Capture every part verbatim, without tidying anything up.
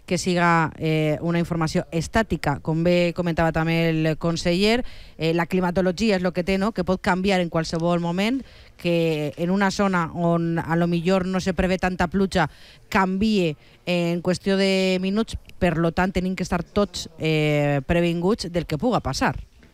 que siga eh, una informació estàtica, com bé comentava també el conseller. Eh, la climatologia és el que té, no?, que pot canviar en qualsevol moment, que en una zona on a lo millor no se prevé tanta pluja canvie en qüestió de minuts, per lo tant tenim que estar tots eh, previnguts del que puga passar.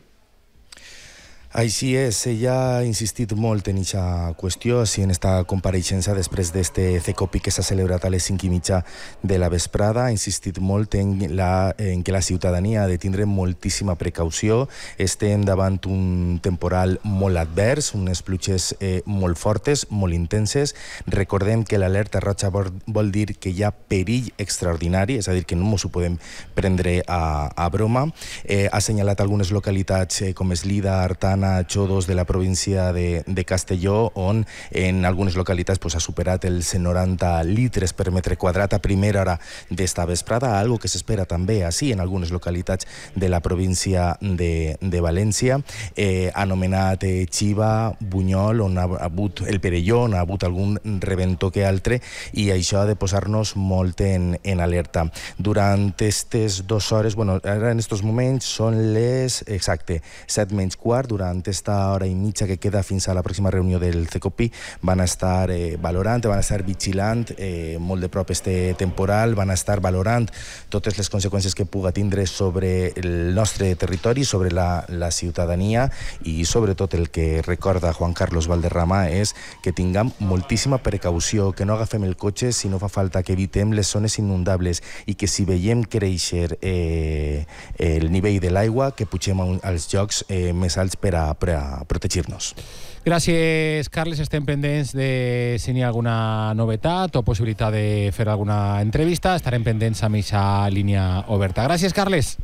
Així és, ella ha insistit molt en aquesta qüestió, així en esta compareixença després d'este CECOPI que s'ha celebrat a les cinc i mitja de la vesprada. Ha insistit molt en, la, en que la ciutadania ha de tindre moltíssima precaució. Estem davant un temporal molt advers, unes pluges eh, molt fortes, molt intenses. Recordem que l'alerta roja vol, vol dir que hi ha perill extraordinari, és a dir, que no ens ho podem prendre a, a broma. Eh, ha assenyalat algunes localitats eh, com Eslida, Artana, Xodos de la província de, de Castelló, on en algunes localitats pues, ha superat els noranta litres per metre quadrat a primera hora d'esta vesprada, algo que s'espera també així en algunes localitats de la província de, de València. Eh, ha anomenat eh, Xiva, Bunyol, on ha hagut el Perelló, on ha hagut algun reventó que altre, i això ha de posar-nos molt en, en alerta. Durant aquestes dues hores, bueno, ara en estos moments són les, exacte, set menys quart, durant esta hora i mitja que queda fins a la pròxima reunió del CECOPI, van estar eh, valorant, van estar vigilant eh, molt de prop este temporal, van estar valorant totes les conseqüències que puga tindre sobre el nostre territori, sobre la, la ciutadania, i sobretot el que recorda Juan Carlos Valderrama és que tinguem moltíssima precaució, que no agafem el cotxe si no fa falta, que evitem les zones inundables i que si veiem créixer eh, el nivell de l'aigua, que pugem als llocs eh, més alts per a per a protegir-nos. Gràcies, Carles. Estem pendents de si hi ha alguna novetat o possibilitat de fer alguna entrevista. Estarem pendents amb aquesta línia oberta. Gràcies, Carles.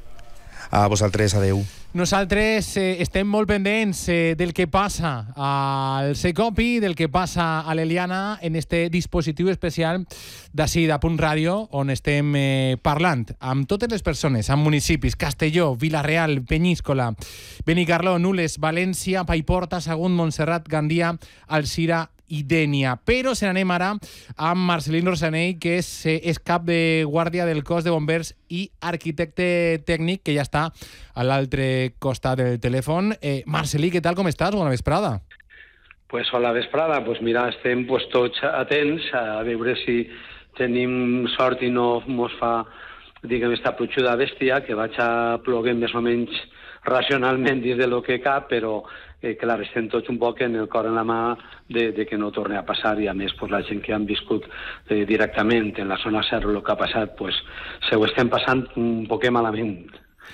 A vosaltres, adeu. Nosaltres eh, estem molt pendents eh, del que passa al CECOPI, del que passa a l'Eliana en este dispositiu especial d'ací de Punt Ràdio, on estem eh, parlant amb totes les persones, amb municipis, Castelló, Vila-real, Penyíscola, Benicarló, Nules, València, Paiporta, Sagunt, Montserrat, Gandia, Alzira i Dénia. Però se n'anem ara amb Marcelín Rosanell, que és, és cap de guàrdia del cos de bombers i arquitecte tècnic, que ja està a l'altre costat del telèfon. Eh, Marcelí, què tal, com estàs? Bona vesprada. Pues hola vesprada. Pues mira, estem pues, tots atents a veure si tenim sort i no mos fa, diguem, esta plujuda bèstia, que vaig a ploguer més o menys racionalment dins de lo que cap, però eh, clar, estem tots un poc en el cor en la mà de, de que no torni a passar, i a més pues, la gent que han viscut eh, directament en la zona zero el que ha passat, pues, se ho estem passant un poc malament.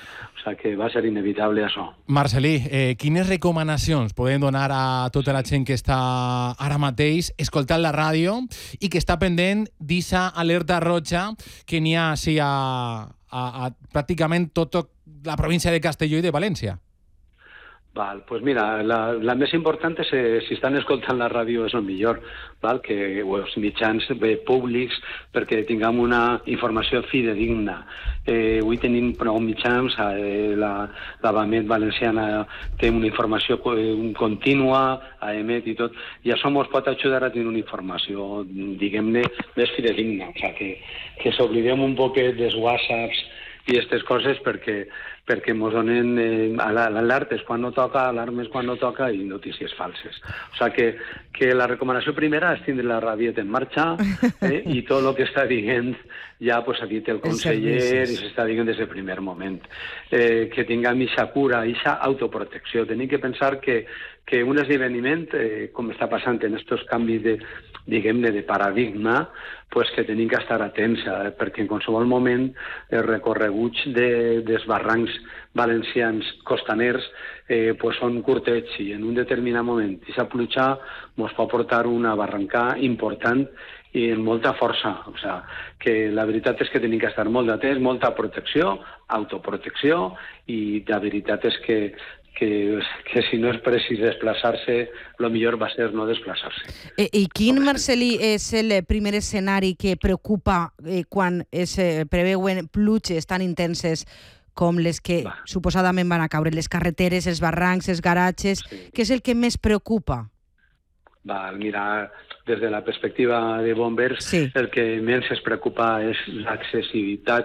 O sigui que va ser inevitable això. Marcelí, eh, quines recomanacions podem donar a tota la gent que està ara mateix escoltant la ràdio i que està pendent d'aquesta alerta roja que n'hi ha sí, a, a, a pràcticament tota la província de Castelló i de València? Val, pues mira, la, la més important és eh, si estan escoltant la ràdio és el millor, val? Que els mitjans eh, públics, perquè tinguem una informació fidedigna. Eh, avui tenim prou mitjans, eh, la, la Vamet Valenciana té una informació eh, contínua, a Emet i tot, i això ens pot ajudar a tenir una informació, diguem-ne, més fidedigna. O sigui, que, que s'oblidem un poquet dels whatsapps i aquestes coses perquè perquè ens donen eh, alertes quan no toca, alarmes quan no toca i notícies falses. O sigui que, que la recomanació primera és tindre la radieta en marxa eh, i tot el que està dient ja pues, aquí té el conseller i s'està dient des del primer moment. Eh, que tinguem aquesta cura, aquesta autoprotecció. Tenim que pensar que, que un esdeveniment, eh, com està passant en aquests canvis de, diguem-ne, de paradigma, pues que tenim que estar atents, eh, perquè en qualsevol moment els recorreguts de, dels barrancs valencians costaners eh, pues són curtets i en un determinat moment aquesta pluja ens pot portar una barranca important i amb molta força. O sigui, que la veritat és que tenim que estar molt atents, molta protecció, autoprotecció, i la veritat és que Que, que si no és precís desplaçar-se, el millor va ser no desplaçar-se. I, i quin, Marcelí, és el primer escenari que preocupa eh, quan es eh, preveuen pluges tan intenses com les que va. Suposadament van a caure? Les carreteres, els barrancs, els garatges... Sí. Què és el que més preocupa? Va, mira, des de la perspectiva de bombers, sí. El que més es preocupa és l'accessibilitat